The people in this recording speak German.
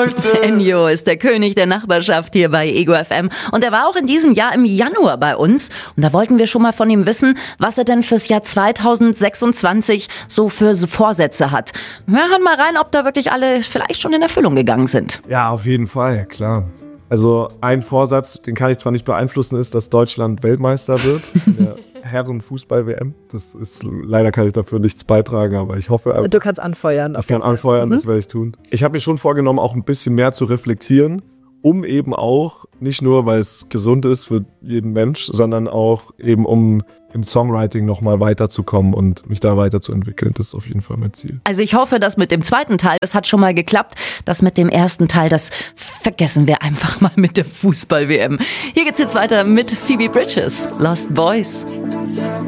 Leute. Ennio ist der König der Nachbarschaft hier bei Ego FM und er war auch in diesem Jahr im Januar bei uns und da wollten wir schon mal von ihm wissen, was er denn fürs Jahr 2026 so für Vorsätze hat. Wir hören mal rein, ob da wirklich alle vielleicht schon in Erfüllung gegangen sind. Ja, auf jeden Fall, klar. Also ein Vorsatz, den kann ich zwar nicht beeinflussen, ist, dass Deutschland Weltmeister wird in der Herren-Fußball-WM. Das ist, leider kann ich dafür nichts beitragen, aber ich hoffe... Du kannst anfeuern. Ich kann anfeuern, das werde ich tun. Ich habe mir schon vorgenommen, auch ein bisschen mehr zu reflektieren, um eben auch, nicht nur, weil es gesund ist für jeden Mensch, sondern auch eben, um im Songwriting nochmal weiterzukommen und mich da weiterzuentwickeln. Das ist auf jeden Fall mein Ziel. Also ich hoffe, dass mit dem zweiten Teil, das hat schon mal geklappt. Das mit dem ersten Teil, das vergessen wir einfach mal mit der Fußball-WM. Hier geht's jetzt weiter mit Phoebe Bridgers, Lost Boys.